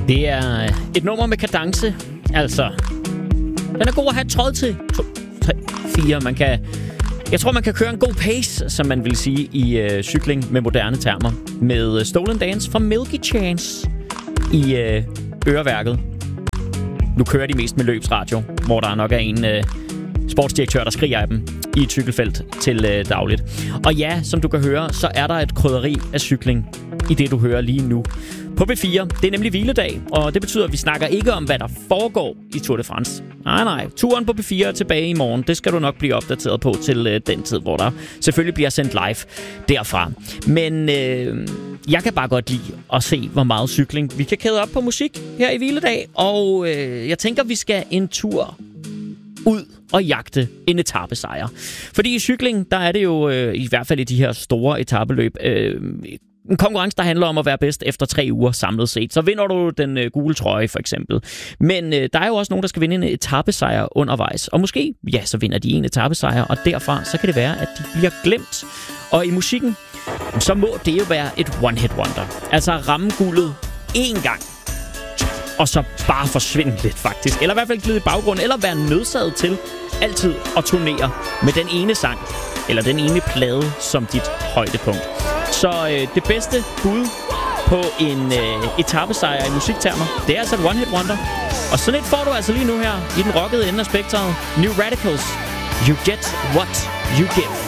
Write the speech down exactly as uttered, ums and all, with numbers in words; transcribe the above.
Det er et nummer med kadence. Altså, den er god at have tråd til. To, tre, fire. Man kan, jeg tror, man kan køre en god pace, som man vil sige i øh, cykling med moderne termer. Med Stolen Dance fra Milky Chance i øh, øreværket. Nu kører de mest med løbsradio, hvor der nok er en øh, sportsdirektør, der skriger af dem i et cykelfelt til øh, dagligt. Og ja, som du kan høre, så er der et krydderi af cykling i det, du hører lige nu. På B fire, det er nemlig hviledag, og det betyder, at vi snakker ikke om, hvad der foregår i Tour de France. Nej, nej. Turen på B fire er tilbage i morgen. Det skal du nok blive opdateret på til øh, den tid, hvor der selvfølgelig bliver sendt live derfra. Men øh, jeg kan bare godt lide at se, hvor meget cykling vi kan kæde op på musik her i hviledag. Og øh, jeg tænker, vi skal en tur ud og jagte en etapesejr. Fordi i cykling, der er det jo øh, i hvert fald i de her store etapeløb øh, en konkurrence, der handler om at være bedst efter tre uger samlet set. Så vinder du den øh, gule trøje, for eksempel. Men øh, der er jo også nogen, der skal vinde en etapesejr undervejs. Og måske, ja, så vinder de en etapesejr, og derfra, så kan det være, at de bliver glemt. Og i musikken, så må det jo være et one-hit wonder. Altså ramme guldet én gang, og så bare forsvinde lidt, faktisk. Eller i hvert fald glide i baggrunden, eller være nødsaget til altid at turnere med den ene sang, eller den ene plade som dit højdepunkt. Så øh, det bedste bud på en øh, etapesejr i musiktermer, det er altså et one-hit wonder. Og sådan et får du altså lige nu her i den rockede ende af spektret. New Radicals, You Get What You Give.